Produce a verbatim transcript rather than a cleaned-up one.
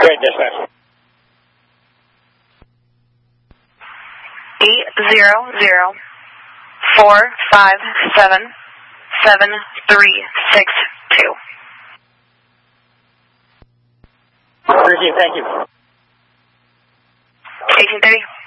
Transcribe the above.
Great, dispatch. Eight zero zero four five seven seven three six two. Routine, thank you. Eighteen thirty.